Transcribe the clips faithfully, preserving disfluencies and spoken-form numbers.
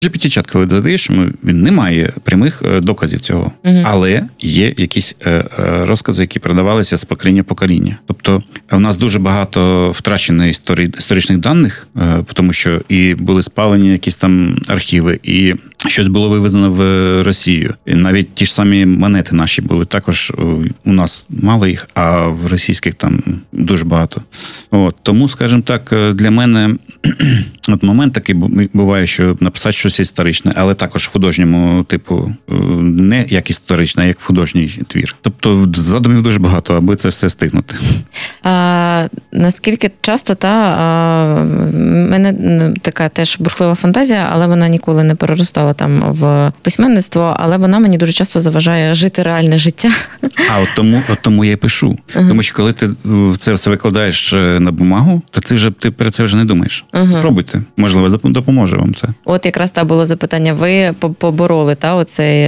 джі пі ті-чат, коли додаєш, він не має прямих доказів цього. Угу. Але є якісь розкази, які передавалися з покоління в покоління. Тобто в нас дуже багато втрачено історій, історичних даних, тому що і були спалені якісь там архіви, і щось було вивезено в Росію. І навіть ті ж самі монети наші були також, у нас мало їх, а в російських там дуже багато. От. Тому, скажімо так, для мене от момент такий буває, що написати щось історичне, але також в художньому типу, не як історичне, а як художній твір. Тобто задумів дуже багато, аби це все стигнути. А, наскільки часто, та, а, мене така теж бурхлива фантазія, але вона ніколи не переростала там в письменництво, але вона мені дуже часто заважає жити реальне життя. А от тому, от тому я й пишу. Uh-huh. Тому що коли ти це все викладаєш на бумагу, то ти вже ти про це вже не думаєш. Uh-huh. Спробуйте. Можливо, допоможе вам це. От якраз та було запитання. Ви побороли та оцей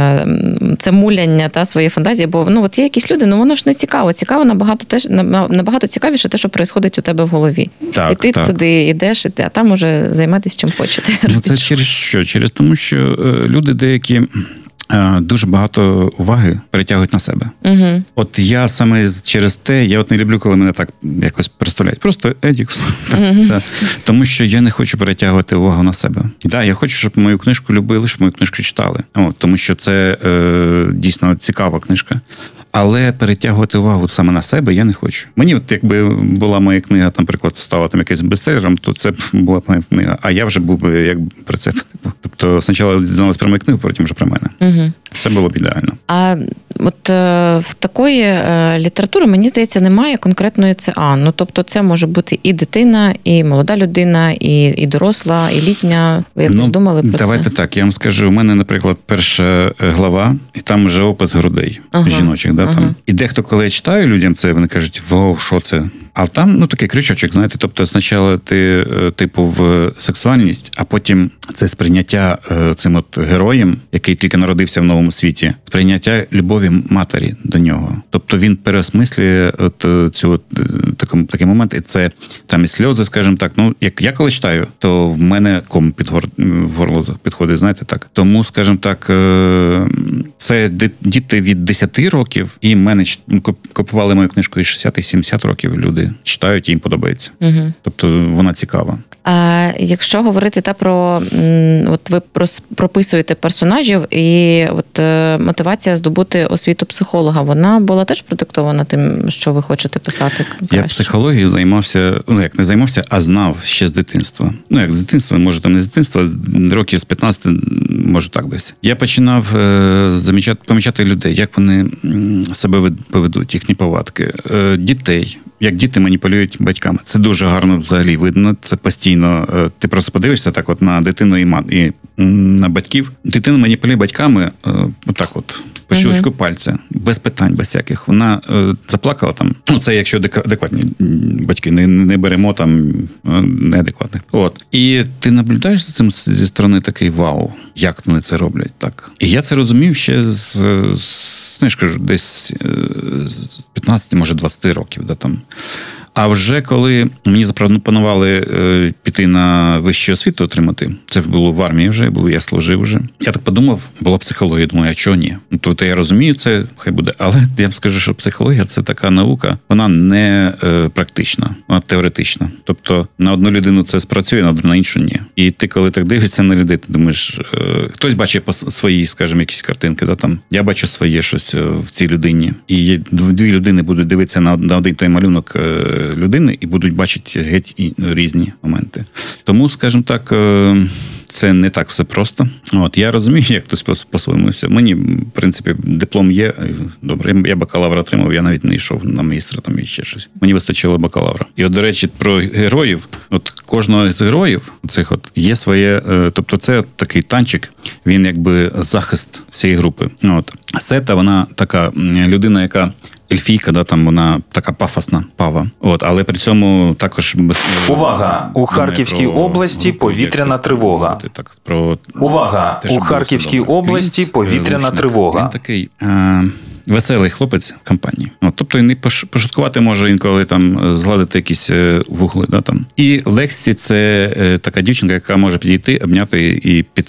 це муляння та своєї фантазії, бо ну от є якісь люди, ну воно ж не цікаво. Цікаво набагато теж набагато цікавіше те, що відбувається у тебе в голові. Так, і ти так. туди йдеш, і ти, а там уже займатися чим хочете. Ну це через що? Через тому, що люди деякі дуже багато уваги перетягують на себе. Угу. От я саме через те, я от не люблю, коли мене так якось представляють. Просто Едікс. Угу. Тому що я не хочу перетягувати увагу на себе. І да, я хочу, щоб мою книжку любили, щоб мою книжку читали. От, тому що це е, дійсно цікава книжка. Але перетягувати увагу саме на себе я не хочу. Мені, от якби була моя книга, там, наприклад, стала там якийсь бестселером, то це була моя книга. А я вже був би як про це. Тобто, спочатку дізналися про мою книгу, потім вже про мене. Угу. Це було б ідеально. А от е, в такої е, літератури, мені здається, немає конкретної ЦА. Ну, тобто, це може бути і дитина, і молода людина, і, і доросла, і літня. Ви якось ну, думали про давайте це? Давайте так, я вам скажу. У мене, наприклад, перша глава, і там вже опис грудей ага. жіночих. Да, ага. там. І дехто, коли я читаю людям це, вони кажуть, вау, що це? А там, ну, такий крючочок, знаєте, тобто, спочатку ти, типу, в сексуальність, а потім це сприйняття цим от героєм, який тільки народився в новому світі, сприйняття любові матері до нього. Тобто він переосмислює от цю от, такий, такий момент, і це там і сльози, скажімо так. Ну, як я коли читаю, то в мене ком під гор... в горло підходить, знаєте, так. Тому, скажімо так, це діти від десяти років, і мене купували мою книжку і шістдесят-сімдесят років люди читають, і їм подобається. Угу. Тобто вона цікава. А якщо говорити та про, от ви прописуєте персонажів, і от мотивація здобути освіту психолога, вона була теж продиктована тим, що ви хочете писати? Краще? Я психологією займався, ну як не займався, а знав ще з дитинства. Ну як з дитинства, може там не з дитинства, років з п'ятнадцяти, може так десь. Я починав е, замічати, помічати людей, як вони себе поведуть, їхні повадки, е, дітей. Як діти маніпулюють батьками. Це дуже гарно взагалі видно. Це постійно. Ти просто подивишся так от на дитину і, мат, і на батьків. Дитина маніпулює батьками отак от, по щелчку uh-huh. пальця. Без питань, без всяких. Вона е, заплакала там. Ну, це якщо адекватні батьки. Не, не беремо там неадекватних. От. І ти наблюдаєш за цим зі сторони такий вау. Як вони це роблять? Так. І я це розумів ще з, з ну, я ж кажу, десь з п'ятнадцяти, може двадцяти років. Да, там. А вже коли мені запропонували е, піти на вищу освіту отримати, це було в армії вже, бо я служив вже. Я так подумав, була психологія, думаю, а чого ні? Ну, тобто я розумію це, хай буде. Але я вам скажу, що психологія – це така наука, вона не е, практична, вона теоретична. Тобто на одну людину це спрацює, на, на іншу ні. І ти, коли так дивишся на людей, ти думаєш, е, хтось бачить по свої, скажімо, якісь картинки, да, там. Я бачу своє щось в цій людині. І дві людини будуть дивитися на, на один той малюнок е, людини і будуть бачити геть і різні моменти. Тому, скажімо так, це не так все просто. От, я розумію, як хтось по-своєму все. Мені, в принципі, диплом є. Добре, я бакалавра отримав, я навіть не йшов на магістра там і ще щось. Мені вистачило бакалавра. І от, до речі, про героїв. От кожного з героїв цих от є своє, тобто це такий танчик, він якби захист всієї групи. От. Сета, вона така людина, яка ельфійка, да, там вона така пафосна, пава. От, але при цьому також... Увага! У Харківській про... області повітряна тривога. Так, про... Увага! Те, у Харківській області повітряна Лушник. тривога. Він такий... Е... веселий хлопець в компанії. От, тобто він пошуткувати може інколи там згладити якісь вугли. Да, там. І Лексі – це така дівчинка, яка може підійти, обняти і під